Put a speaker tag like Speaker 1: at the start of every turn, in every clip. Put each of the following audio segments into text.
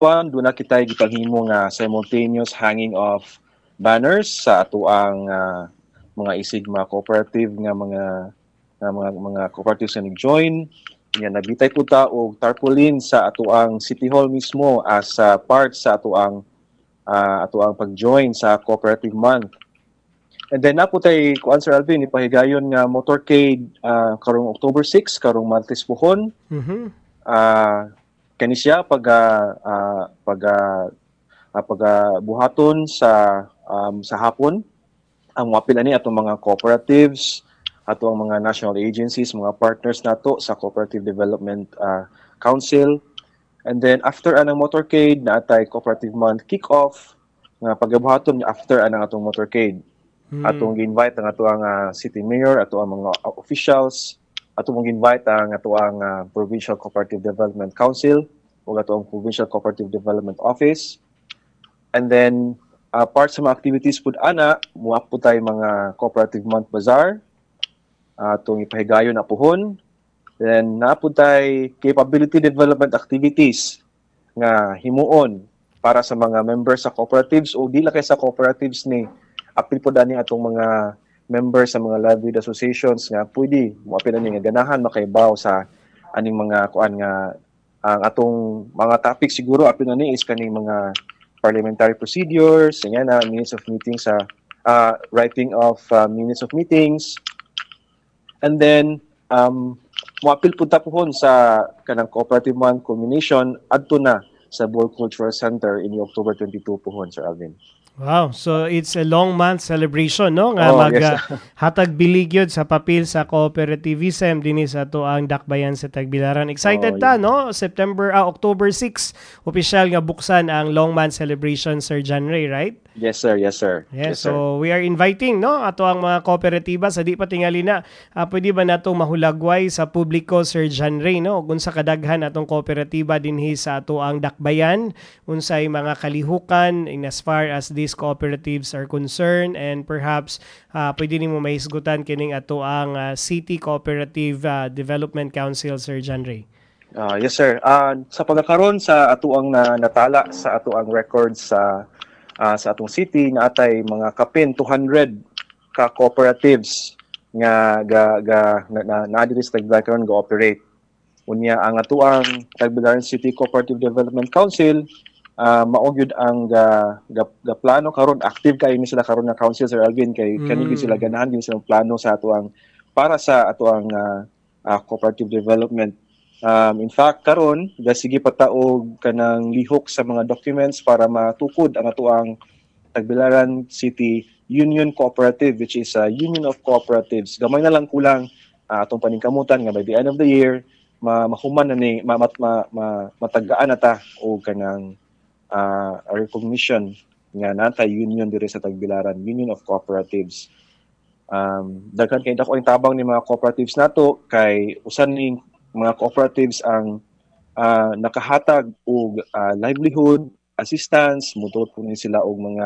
Speaker 1: One, doon na kita gipaghimo nga simultaneous hanging of banners sa ato ang mga isig mga cooperative mga cooperatives nga nag-join. Yan, nagbitay po ta og tarpaulin sa ato ang City Hall mismo as part sa ato ang pag-join sa Cooperative Month. And then napo tay kuan Sir Alvin ipahigayon nga motorcade karong October 6 karong Martes pohon. Kani siya buhaton sa hapon ang mapil ani atong mga cooperatives, atong mga national agencies, mga partners nato sa Cooperative Development Council. And then after anang motorcade naatay Cooperative Month kick-off nga pagabuhaton after anang atong motorcade. Atong gi-invite ang ato ang city mayor, ato ang mga officials, ato mong invite ang ato ang Provincial Cooperative Development Council o ato ang Provincial Cooperative Development Office. And then part sa mga activities pud ana, muap po tayo mga Cooperative Month Bazaar, atong ipahigayon na pohon. Then naapod tayo capability development activities nga himuon para sa mga members sa cooperatives o dila kay sa cooperatives ni apil po dani atong mga members sa mga livelihood associations nga pwede mo apil ani nga ganahan makaibaw sa aning mga kuan nga ang atong mga topic siguro apil ani is kaning mga parliamentary procedures, na minutes of meetings sa writing of minutes of meetings. And then moapil punta pohon sa kanang Cooperative Month culmination adto na sa Boer Cultural Center in October 22 pohon, Sir Alvin.
Speaker 2: Wow, so it's a long month celebration, no? Nga
Speaker 1: Yes.
Speaker 2: hatag bilig yun sa papel sa cooperativism dinhi sa ato ang Dakbayan sa Tagbilaran. Excited ta, no? October 6, opisyal nga buksan ang long month celebration, Sir John Ray, right?
Speaker 1: Yes, sir. Yes,
Speaker 2: so we are inviting, no, ato ang mga kooperatiba sa di pa tingali na pwede ba natong mahulagway sa publiko, Sir John Ray, no? Unsa kadaghan atong kooperatiba dinhi sa ato ang Dakbayan, unsay mga kalihukan in as far as these cooperatives are concerned, and perhaps pwede nimo mahisgutan kining ato ang City Cooperative Development Council, Sir John Ray.
Speaker 1: Yes, sir. Sa pagkakaroon sa ato ang natala sa ato ang records sa atong city na atay mga kapin 200 ka cooperatives nga na-adiri sa Tagbilaran go operate. Unya ang ato ang Tagbilaran City Cooperative Development Council maugyud ang plano karon active kay ni sila karon nga council, Sir Alvin, kay kanigi sila ganahan din silang plano sa ato ang para sa ato ang cooperative development. In fact, karon sige pataog kanang lihok sa mga documents para matukod ang ato ang Tagbilaran City Union Cooperative, which is a union of cooperatives. Gamay na lang kulang atong paningkamutan nga by the end of the year mahuman na ni matagaan na ta o kanang recognition nga nata union diri sa Tagbilaran, Union of Cooperatives. Daghan kay dako ang tabang ni mga cooperatives nato kay usan ning mga cooperatives ang nakahatag og livelihood assistance, mutulot po sila og mga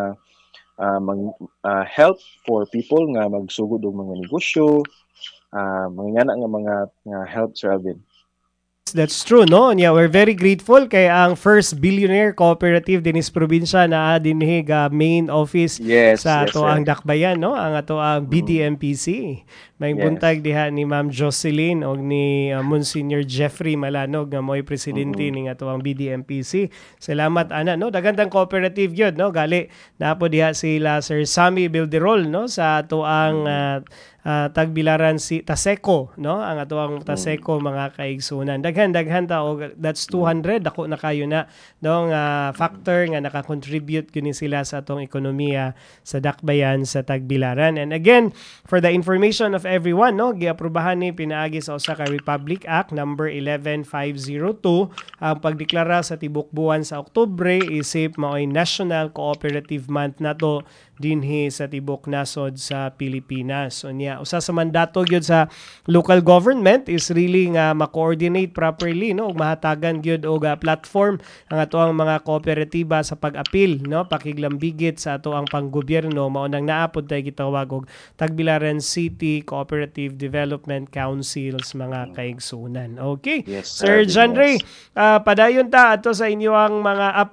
Speaker 1: help for people nga magsugod og mga negosyo, mga nga help, Sir Alvin.
Speaker 2: That's true, no? Yeah, we're very grateful kay ang first billionaire cooperative dinis probinsya na dinhi main office sa ato ang Dakbayan, no? Ang ato ang BDMPC. May buntag diha ni Ma'am Jocelyn o ni Monsignor Jeffrey Malanog nga mo'y presidente ning ato ang BDMPC. Salamat ana, no? Dagandang cooperative gyud, no? Gali napo diha sila Sir Sammy Bilderol, no? Sa ato ang Tagbilaran si Taseco, no? Ang ato ang Taseco mga kaigsunan. Daghan ta og that's 200 dako na kayo na dong factor nga naka-contribute kini sila sa atong ekonomiya sa Dakbayan sa Tagbilaran. And again, for the information of everyone, no, giaprobahan ni pinaagi sa usa ka Republic Act number 11502 ang pagdeklara sa tibok buwan sa Oktubre isip maoy National Cooperative Month nato dinhi sa tibok nasod sa Pilipinas. So niya usa sa mandato gyud sa local government is really nga ma-coordinate properly, no, ug mahatagan gyud og platform ang ato ang mga kooperatiba sa pag-apil, no, pakiglambigit sa ato ang panggobyerno. Mao nang naapod tay gitawag og Tagbilaran City Cooperative Development Councils mga kaigsunan. Okay.
Speaker 1: Yes,
Speaker 2: Sir John Ray, padayon ta ato sa inyo ang mga